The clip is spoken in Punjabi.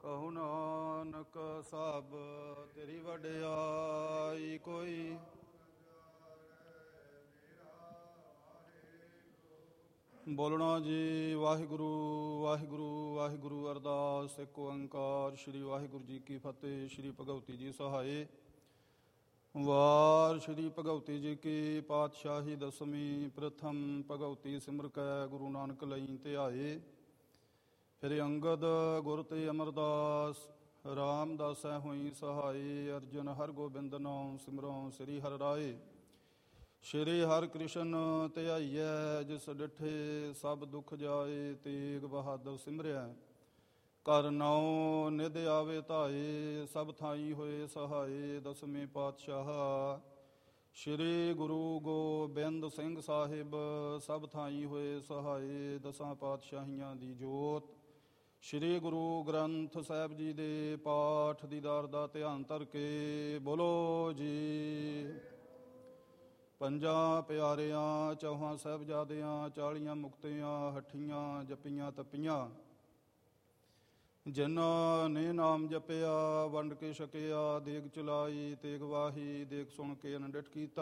ਕਹੋ ਨਾਨਕ ਸਭ ਤੇਰੀ ਵਡਿਆਈ ਕੋਈ। ਬੋਲਣਾ ਜੀ ਵਾਹਿਗੁਰੂ ਵਾਹਿਗੁਰੂ ਵਾਹਿਗੁਰੂ। ਅਰਦਾਸ ਇੱਕ ਓੰਕਾਰ ਸ੍ਰੀ ਵਾਹਿਗੁਰੂ ਜੀ ਕੀ ਫਤਿਹ। ਸ੍ਰੀ ਭਗਵਤੀ ਜੀ ਸਹਾਏ। ਵਾਰ ਸ੍ਰੀ ਭਗਵਤੀ ਜੀ ਕੀ ਪਾਤਸ਼ਾਹੀ ਦਸਵੀਂ। ਪ੍ਰਥਮ ਭਗਵਤੀ ਸਿਮਰ ਕੈ ਗੁਰੂ ਨਾਨਕ ਲਈ ਧਿਆਏ। ਫਿਰ ਅੰਗਦ ਗੁਰ ਤੇ ਅਮਰਦਾਸ ਰਾਮਦਾਸੈ ਹੋਈ ਸਹਾਈ। ਅਰਜਨ ਹਰ ਗੋਬਿੰਦ ਨਾਮ ਸਿਮਰੋ ਸ੍ਰੀ ਹਰਿ ਰਾਏ। ਸ਼੍ਰੀ ਹਰਿ ਕ੍ਰਿਸ਼ਨ ਧਿਆਈਐ ਜਿਸ ਡਿਠੇ ਸਭ ਦੁੱਖ ਜਾਏ। ਤੇਗ ਬਹਾਦਰ ਸਿਮਰਿਆ ਘਰ ਨਾਉ ਨਿਧ ਆਵੇ ਧਾਏ। ਸਭ ਥਾਈ ਹੋਏ ਸਹਾਏ। ਦਸਵੇਂ ਪਾਤਸ਼ਾਹ ਸ਼੍ਰੀ ਗੁਰੂ ਗੋਬਿੰਦ ਸਿੰਘ ਸਾਹਿਬ ਸਭ ਥਾਈ ਹੋਏ ਸਹਾਏ। ਦਸਾਂ ਪਾਤਸ਼ਾਹੀਆਂ ਦੀ ਜੋਤ ਸ਼੍ਰੀ ਗੁਰੂ ਗ੍ਰੰਥ ਸਾਹਿਬ ਜੀ ਦੇ ਪਾਠ ਦੀਦਾਰ ਦਾ ਧਿਆਨ ਧਰ ਕੇ ਬੋਲੋ ਜੀ। ਪੰਜਾਂ ਪਿਆਰਿਆਂ ਚੌਹਾਂ ਸਾਹਿਬਜ਼ਾਦਿਆਂ 40 ਮੁਕਤਿਆਂ ਹੱਠੀਆਂ ਜਪੀਆਂ ਤਪੀਆਂ। ਜਿਨ੍ਹਾਂ ਨੇ ਨਾਮ ਜਪਿਆ ਵੰਡ ਕੇ ਛਕਿਆ। ਦੇਗ ਚਲਾਈ ਤੇਗ ਵਾਹੀ ਦੇਖ ਸੁਣ ਕੇ ਅਨਡਿਠ ਕੀਤਾ।